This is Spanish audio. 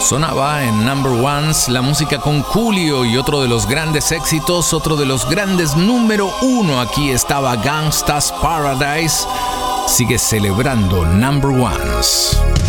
Sonaba en Number Ones la música con Coolio y otro de los grandes éxitos, otro de los grandes número uno. Aquí estaba Gangsta's Paradise. Sigue celebrando Number Ones.